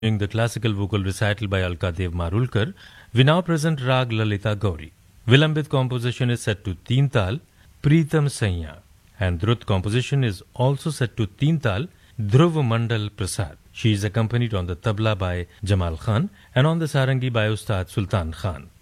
In the classical vocal recital by Alka Dev Marulkar, we now present Rag Lalita Gauri. Vilambit composition is set to Teen Tal, Pritam Saiya, and Drut composition is also set to Teen Tal, Dhruv Mandal Prasad. She is accompanied on the tabla by Jamal Khan and on the sarangi by Ustad Sultan Khan.